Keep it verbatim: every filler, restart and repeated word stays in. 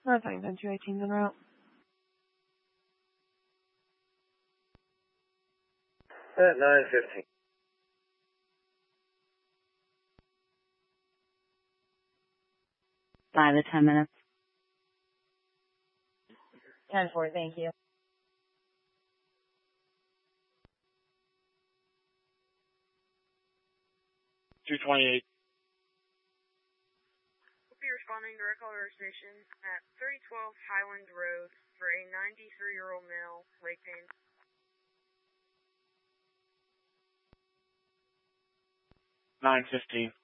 No, thanks, then two eighteens en route. At nine fifteen. Five to ten minutes. ten four, thank you. two twenty-eight. We'll be responding to Red Colorado Station at thirty twelve Highland Road for a ninety-three-year-old male, leg pain. nine fifteen.